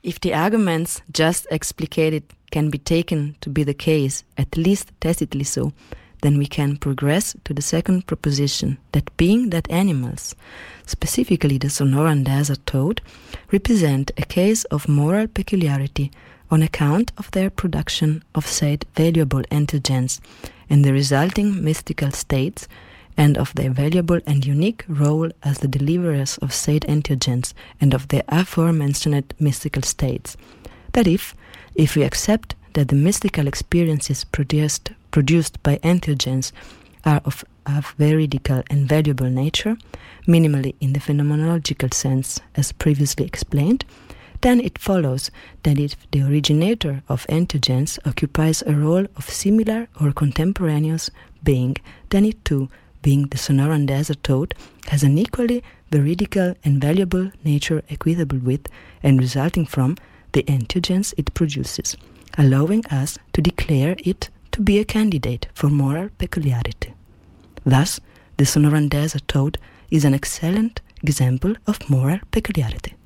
If the arguments just explicated can be taken to be the case, at least tacitly so, then we can progress to the second proposition, that being that animals, specifically the Sonoran Desert toad, represent a case of moral peculiarity on account of their production of said valuable entheogens and the resulting mystical states, and of their valuable and unique role as the deliverers of said entheogens and of their aforementioned mystical states. That if we accept that the mystical experiences produced by entheogens are of veridical and valuable nature, minimally in the phenomenological sense as previously explained, then it follows that if the originator of entheogens occupies a role of similar or contemporaneous being, then it too, being the Sonoran Desert toad, has an equally veridical and valuable nature equitable with and resulting from the entheogens it produces, allowing us to declare it to be a candidate for moral peculiarity. Thus, the Sonoran Desert toad is an excellent example of moral peculiarity.